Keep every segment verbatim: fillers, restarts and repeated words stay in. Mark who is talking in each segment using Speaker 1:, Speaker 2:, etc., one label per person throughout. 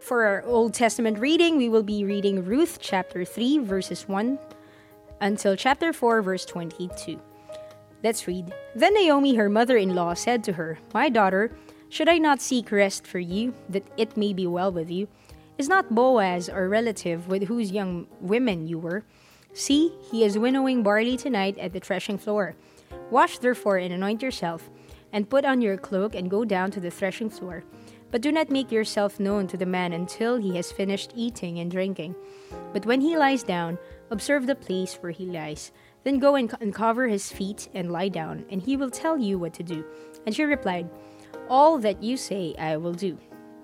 Speaker 1: For our Old Testament reading, we will be reading Ruth chapter three, verses one until chapter four, verse twenty-two. Let's read. Then Naomi, her mother-in-law, said to her, "My daughter, should I not seek rest for you, that it may be well with you? Is not Boaz our relative with whose young women you were? See, he is winnowing barley tonight at the threshing floor. Wash therefore and anoint yourself, and put on your cloak and go down to the threshing floor. But do not make yourself known to the man until he has finished eating and drinking. But when he lies down, observe the place where he lies. Then go and uncover his feet and lie down, and he will tell you what to do." And she replied, "All that you say I will do."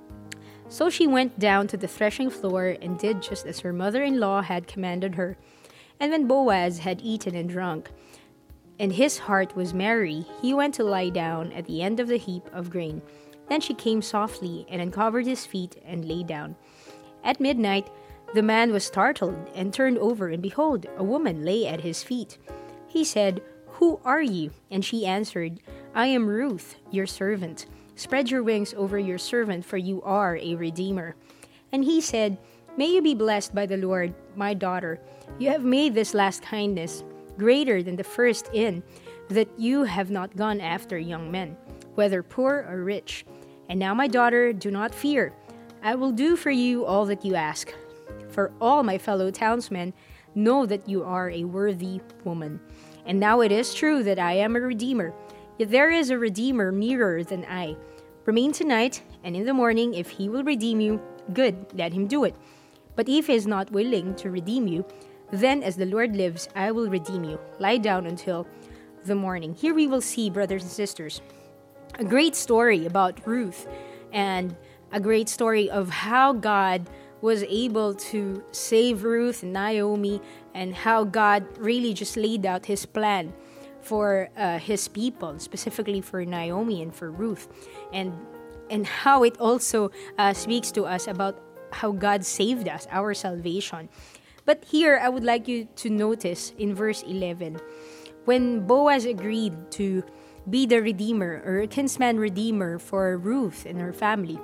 Speaker 1: So she went down to the threshing floor and did just as her mother-in-law had commanded her. And when Boaz had eaten and drunk, and his heart was merry, he went to lie down at the end of the heap of grain. Then she came softly and uncovered his feet and lay down. At midnight, the man was startled and turned over, and behold, a woman lay at his feet. He said, "Who are you?" And she answered, "I am Ruth, your servant. Spread your wings over your servant, for you are a redeemer." And he said, "May you be blessed by the Lord, my daughter. You have made this last kindness greater than the first, in that you have not gone after young men, whether poor or rich. And now, my daughter, do not fear. I will do for you all that you ask. For all my fellow townsmen know that you are a worthy woman. And now it is true that I am a redeemer. Yet there is a redeemer nearer than I. Remain tonight, and in the morning, if he will redeem you, good, let him do it. But if he is not willing to redeem you, then as the Lord lives, I will redeem you. Lie down until the morning." Here we will see, brothers and sisters, a great story about Ruth, and a great story of how God was able to save Ruth and Naomi, and how God really just laid out his plan for uh, his people, specifically for Naomi and for Ruth, and and how it also uh, speaks to us about how God saved us, our salvation. But here I would like you to notice in verse eleven, when Boaz agreed to be the redeemer or kinsman redeemer for Ruth and her family,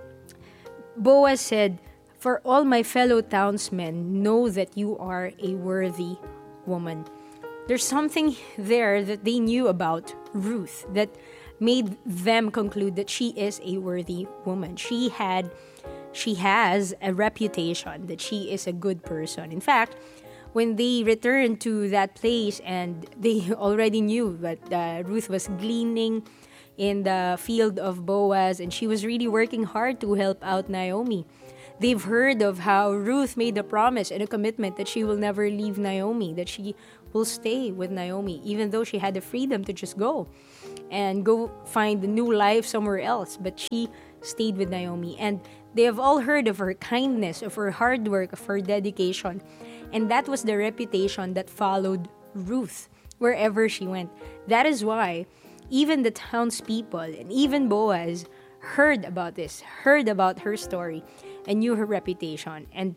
Speaker 1: Boaz said, "For all my fellow townsmen know that you are a worthy woman." There's something there that they knew about Ruth that made them conclude that she is a worthy woman. She had, she has a reputation that she is a good person. In fact, when they returned to that place and they already knew that uh, Ruth was gleaning in the field of Boaz, and she was really working hard to help out Naomi. They've heard of how Ruth made a promise and a commitment that she will never leave Naomi, that she will stay with Naomi, even though she had the freedom to just go and go find a new life somewhere else. But she stayed with Naomi. And they have all heard of her kindness, of her hard work, of her dedication. And that was the reputation that followed Ruth wherever she went. That is why even the townspeople and even Boaz heard about this, heard about her story, and knew her reputation. And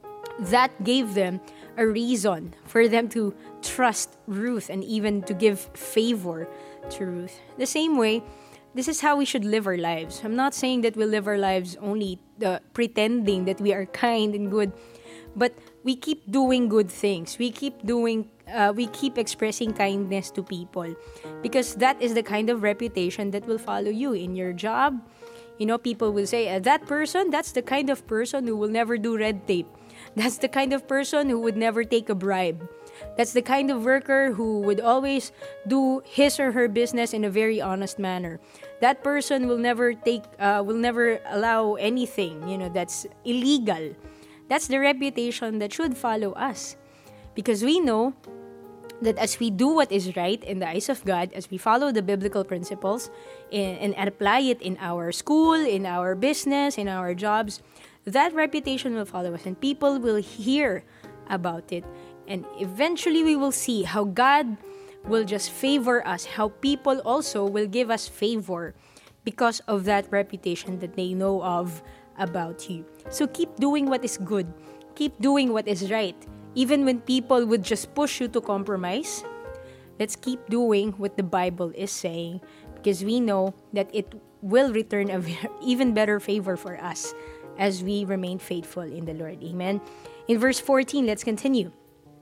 Speaker 1: that gave them a reason for them to trust Ruth and even to give favor to Ruth. The same way, this is how we should live our lives. I'm not saying that we live our lives only uh, pretending that we are kind and good, but we keep doing good things. We keep doing, uh, we keep expressing kindness to people, because that is the kind of reputation that will follow you in your job. You know, people will say, uh, that person, that's the kind of person who will never do red tape. That's the kind of person who would never take a bribe. That's the kind of worker who would always do his or her business in a very honest manner. That person will never take, uh, will never allow anything, you know, that's illegal. That's the reputation that should follow us. Because we know that as we do what is right in the eyes of God, as we follow the biblical principles and, and apply it in our school, in our business, in our jobs, that reputation will follow us and people will hear about it. And eventually we will see how God will just favor us, how people also will give us favor because of that reputation that they know of about you. So keep doing what is good. Keep doing what is right. Even when people would just push you to compromise, let's keep doing what the Bible is saying, because we know that it will return a even better favor for us as we remain faithful in the Lord. Amen. In verse fourteen, let's continue.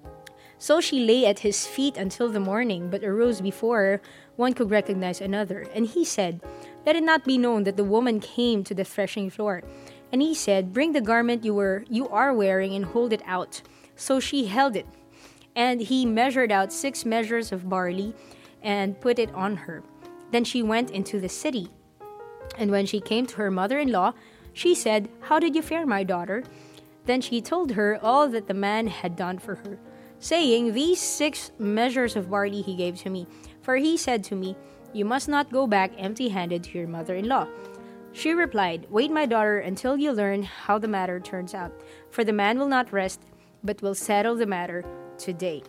Speaker 1: So she lay at his feet until the morning, but arose before one could recognize another. And he said, let it not be known that the woman came to the threshing floor. And he said, bring the garment you were you are wearing and hold it out. So she held it. And he measured out six measures of barley and put it on her. Then she went into the city. And when she came to her mother-in-law, she said, how did you fare, my daughter? Then she told her all that the man had done for her, saying, these six measures of barley he gave to me. For he said to me, you must not go back empty-handed to your mother-in-law. She replied, wait, my daughter, until you learn how the matter turns out. For the man will not rest, but will settle the matter today.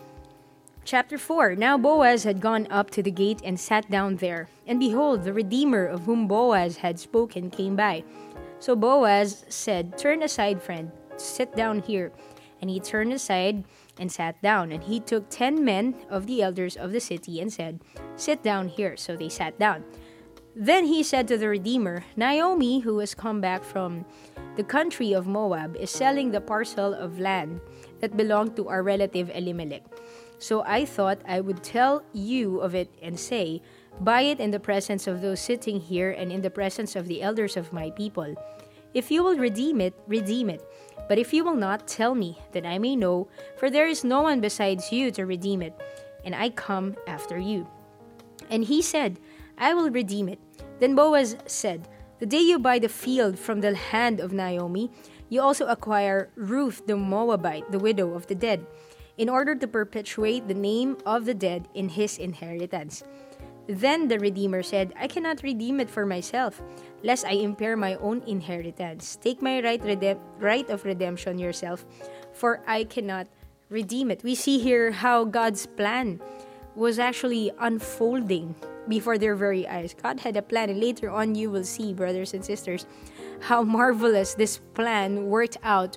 Speaker 1: Chapter four. Now Boaz had gone up to the gate and sat down there. And behold, the Redeemer of whom Boaz had spoken came by. So Boaz said, turn aside, friend, sit down here. And he turned aside and sat down. And he took ten men of the elders of the city and said, sit down here. So they sat down. Then he said to the Redeemer, Naomi, who has come back from the country of Moab, is selling the parcel of land that belonged to our relative Elimelech. So I thought I would tell you of it and say, buy it in the presence of those sitting here and in the presence of the elders of my people. If you will redeem it, redeem it. But if you will not, tell me, that I may know, for there is no one besides you to redeem it, and I come after you. And he said, I will redeem it. Then Boaz said, the day you buy the field from the hand of Naomi, you also acquire Ruth the Moabite, the widow of the dead, in order to perpetuate the name of the dead in his inheritance. Then the Redeemer said, I cannot redeem it for myself, lest I impair my own inheritance. Take my right, redem- right of redemption yourself, for I cannot redeem it. We see here how God's plan was actually unfolding before their very eyes. God had a plan, and later on you will see, brothers and sisters, how marvelous this plan worked out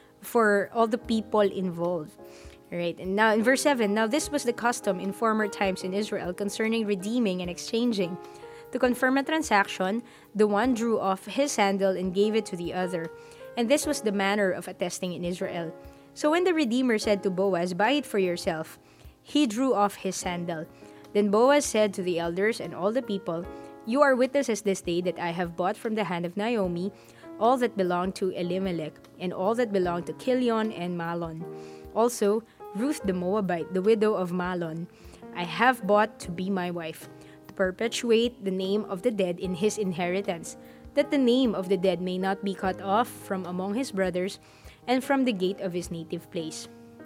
Speaker 1: for all the people involved. Right, and now in verse seven, now this was the custom in former times in Israel concerning redeeming and exchanging. To confirm a transaction, the one drew off his sandal and gave it to the other. And this was the manner of attesting in Israel. So when the Redeemer said to Boaz, buy it for yourself, he drew off his sandal. Then Boaz said to the elders and all the people, you are witnesses this day that I have bought from the hand of Naomi all that belonged to Elimelech, and all that belonged to Chilion and Mahlon. Also, Ruth the Moabite, the widow of Mahlon, I have bought to be my wife, to perpetuate the name of the dead in his inheritance, that the name of the dead may not be cut off from among his brothers and from the gate of his native place.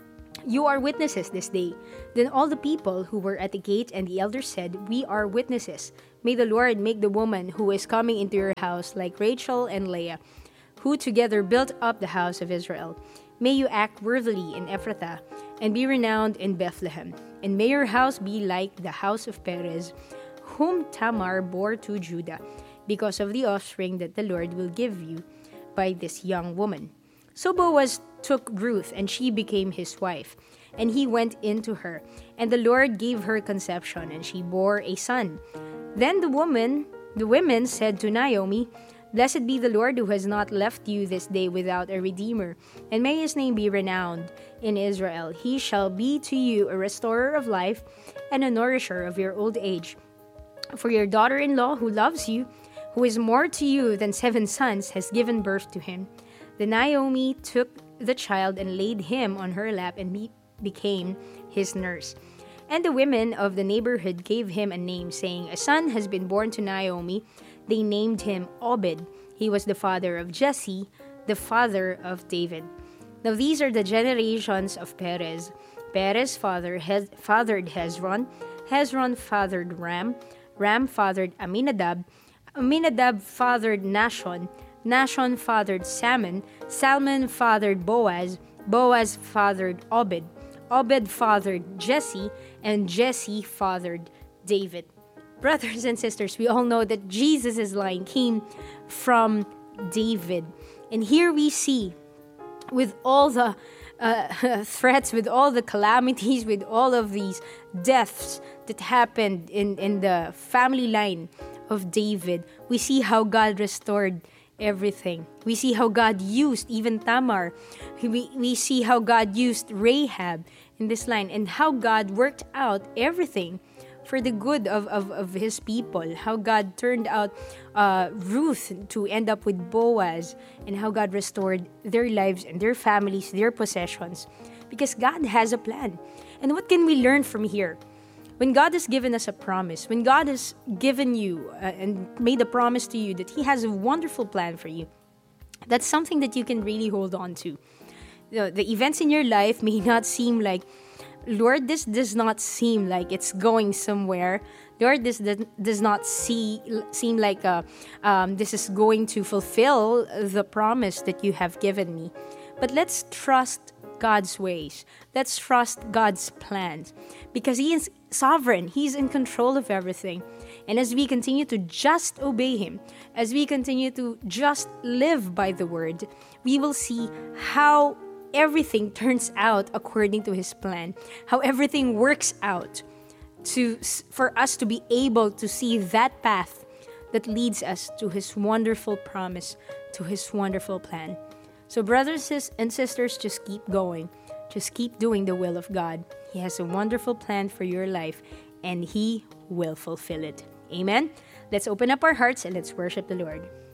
Speaker 1: You are witnesses this day. Then all the people who were at the gate and the elders said, we are witnesses. May the Lord make the woman who is coming into your house like Rachel and Leah, who together built up the house of Israel. May you act worthily in Ephrathah, and be renowned in Bethlehem. And may your house be like the house of Perez, whom Tamar bore to Judah, because of the offspring that the Lord will give you by this young woman. So Boaz took Ruth, and she became his wife. And he went into her, and the Lord gave her conception, and she bore a son. Then the woman, the women said to Naomi, Blessed be the Lord who has not left you this day without a redeemer, and may his name be renowned in Israel. He shall be to you a restorer of life and a nourisher of your old age. For your daughter-in-law who loves you, who is more to you than seven sons, has given birth to him. Then Naomi took the child and laid him on her lap and be- became his nurse. And the women of the neighborhood gave him a name, saying, A son has been born to Naomi. They named him Obed. He was the father of Jesse, the father of David. Now these are the generations of Perez. Perez father Hez- fathered Hezron. Hezron fathered Ram. Ram fathered Aminadab. Aminadab fathered Nashon. Nashon fathered Salmon. Salmon fathered Boaz. Boaz fathered Obed. Obed fathered Jesse. And Jesse fathered David. Brothers and sisters, we all know that Jesus' line came from David. And here we see, with all the uh, threats, with all the calamities, with all of these deaths that happened in, in the family line of David, we see how God restored everything. We see how God used even Tamar. We, we see how God used Rahab in this line, and how God worked out everything for the good of, of, of his people. How God turned out uh, Ruth to end up with Boaz, and how God restored their lives and their families, their possessions. Because God has a plan. And what can we learn from here? When God has given us a promise, when God has given you uh, and made a promise to you that He has a wonderful plan for you, that's something that you can really hold on to. The, the events in your life may not seem like, Lord, this does not seem like it's going somewhere. Lord, this does, does not see, seem like uh, um, this is going to fulfill the promise that you have given me. But let's trust God's ways. Let's trust God's plans, because He is sovereign. He's in control of everything. And as we continue to just obey Him, as we continue to just live by the Word, we will see how everything turns out according to His plan, how everything works out to for us to be able to see that path that leads us to His wonderful promise, to His wonderful plan. So brothers and sisters, just keep going. Just keep doing the will of God. He has a wonderful plan for your life, and He will fulfill it. Amen? Let's open up our hearts and let's worship the Lord.